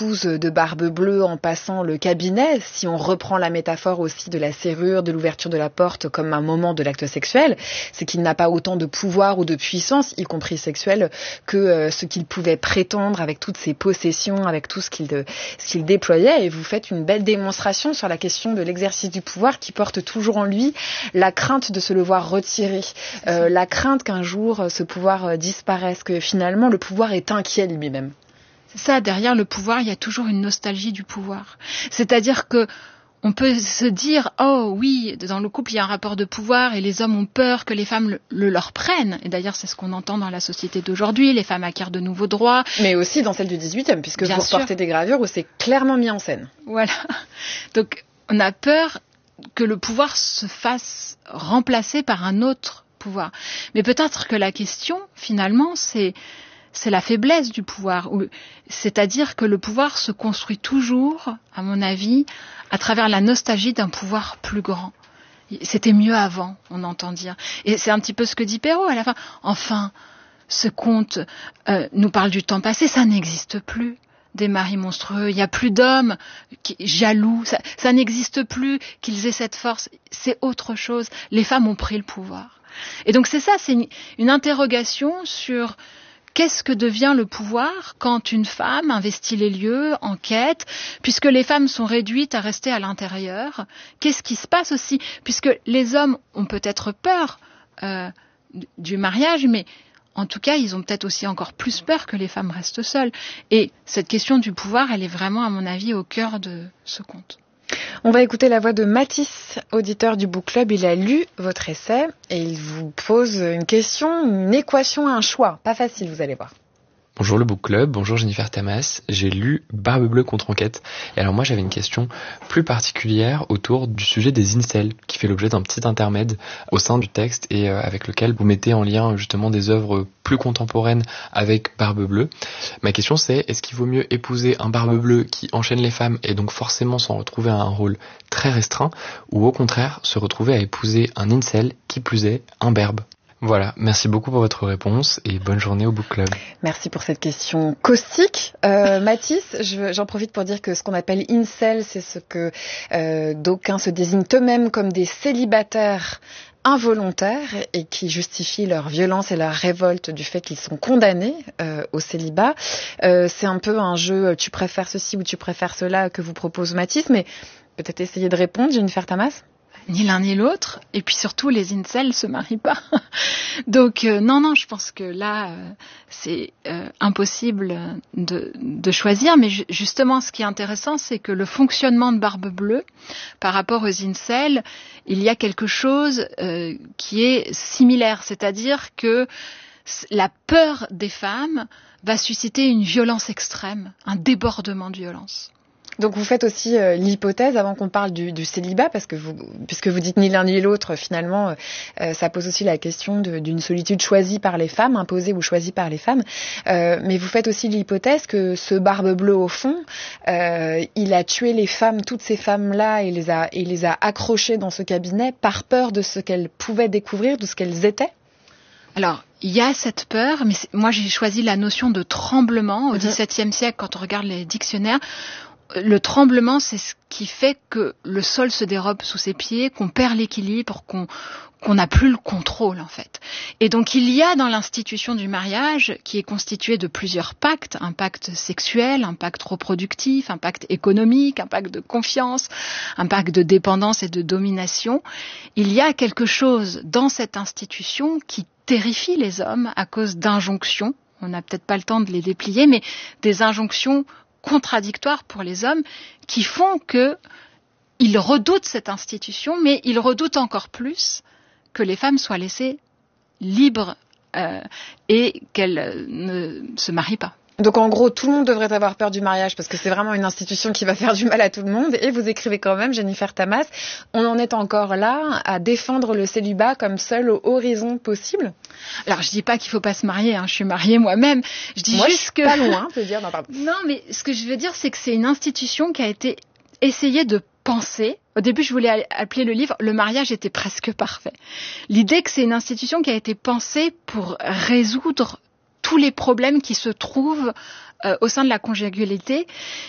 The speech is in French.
épouse de Barbe Bleue en passant le cabinet, si on reprend la métaphore aussi de la serrure, de l'ouverture de la porte comme un moment de l'acte sexuel, c'est qu'il n'a pas autant de pouvoir ou de puissance, y compris sexuelle, que ce qu'il pouvait prétendre avec toutes ses possessions, avec tout ce qu'il déployait. Et vous faites une belle démonstration sur la question de l'exercice du pouvoir qui porte toujours en lui la crainte de se le voir retiré, la crainte qu'un jour ce pouvoir disparaisse, que finalement le pouvoir est inquiet lui-même. C'est ça, derrière le pouvoir, il y a toujours une nostalgie du pouvoir. C'est-à-dire que on peut se dire, oh oui, dans le couple, il y a un rapport de pouvoir et les hommes ont peur que les femmes le leur prennent. Et d'ailleurs, c'est ce qu'on entend dans la société d'aujourd'hui. Les femmes acquièrent de nouveaux droits. Mais aussi dans celle du 18e, puisque vous reportez des gravures où c'est clairement mis en scène. Voilà. Donc, on a peur que le pouvoir se fasse remplacer par un autre pouvoir. Mais peut-être que la question, finalement, c'est la faiblesse du pouvoir. C'est-à-dire que le pouvoir se construit toujours, à mon avis, à travers la nostalgie d'un pouvoir plus grand. C'était mieux avant, on entend dire. Et c'est un petit peu ce que dit Perrault à la fin. Enfin, ce conte nous parle du temps passé, ça n'existe plus. Des maris monstrueux, il n'y a plus d'hommes jaloux, ça n'existe plus qu'ils aient cette force. C'est autre chose. Les femmes ont pris le pouvoir. Et donc c'est ça, c'est une interrogation sur qu'est-ce que devient le pouvoir quand une femme investit les lieux, enquête, puisque les femmes sont réduites à rester à l'intérieur. Qu'est-ce qui se passe aussi, puisque les hommes ont peut-être peur du mariage, mais en tout cas, ils ont peut-être aussi encore plus peur que les femmes restent seules. Et cette question du pouvoir, elle est vraiment, à mon avis, au cœur de ce conte. On va écouter la voix de Mathis, auditeur du Book Club. Il a lu votre essai et il vous pose une question, une équation, un choix. Pas facile, vous allez voir. Bonjour le Book Club, bonjour Jennifer Tamas. J'ai lu Barbe Bleue contre enquête. Et alors moi j'avais une question plus particulière autour du sujet des incels, qui fait l'objet d'un petit intermède au sein du texte et avec lequel vous mettez en lien justement des œuvres plus contemporaines avec Barbe Bleue. Ma question c'est, est-ce qu'il vaut mieux épouser un Barbe Bleue qui enchaîne les femmes et donc forcément s'en retrouver à un rôle très restreint, ou au contraire se retrouver à épouser un incel, qui plus est un berbe? Voilà, merci beaucoup pour votre réponse et bonne journée au Book Club. Merci pour cette question caustique. Mathis, j'en profite pour dire que ce qu'on appelle incel, c'est ce que d'aucuns se désignent eux-mêmes comme des célibataires involontaires et qui justifient leur violence et leur révolte du fait qu'ils sont condamnés au célibat. C'est un peu un jeu tu préfères ceci ou tu préfères cela que vous propose Mathis, mais peut-être essayer de répondre, Jennifer Tamas. Ni l'un ni l'autre, et puis surtout les incels se marient pas. Donc non, je pense que là c'est impossible de choisir, mais justement ce qui est intéressant, c'est que le fonctionnement de Barbe Bleue par rapport aux incels, il y a quelque chose qui est similaire, c'est-à-dire que la peur des femmes va susciter une violence extrême, un débordement de violence. Donc vous faites aussi l'hypothèse, avant qu'on parle du célibat, parce que puisque vous dites ni l'un ni l'autre, finalement, ça pose aussi la question d'une solitude choisie par les femmes, imposée ou choisie par les femmes. Mais vous faites aussi l'hypothèse que ce Barbe Bleue, au fond, il a tué les femmes, toutes ces femmes-là, et les a accrochées dans ce cabinet par peur de ce qu'elles pouvaient découvrir, de ce qu'elles étaient. Alors, il y a cette peur, mais moi j'ai choisi la notion de tremblement au XVIIe siècle, quand on regarde les dictionnaires. Le tremblement, c'est ce qui fait que le sol se dérobe sous ses pieds, qu'on perd l'équilibre, qu'on n'a plus le contrôle en fait. Et donc il y a dans l'institution du mariage, qui est constituée de plusieurs pactes, un pacte sexuel, un pacte reproductif, un pacte économique, un pacte de confiance, un pacte de dépendance et de domination, il y a quelque chose dans cette institution qui terrifie les hommes à cause d'injonctions, on n'a peut-être pas le temps de les déplier, mais des injonctions contradictoires pour les hommes qui font qu'ils redoutent cette institution, mais ils redoutent encore plus que les femmes soient laissées libres et qu'elles ne se marient pas. Donc en gros, tout le monde devrait avoir peur du mariage parce que c'est vraiment une institution qui va faire du mal à tout le monde. Et vous écrivez quand même, Jennifer Tamas, on en est encore là à défendre le célibat comme seul horizon possible. Alors je dis pas qu'il faut pas se marier, je suis mariée moi-même. Je dis moi, juste je suis que pas loin de dire non, pardon. Non, mais ce que je veux dire, c'est que c'est une institution qui a été essayée de penser. Au début, je voulais appeler le livre « Le mariage était presque parfait ». L'idée que c'est une institution qui a été pensée pour résoudre tous les problèmes qui se trouvent au sein de la conjugalité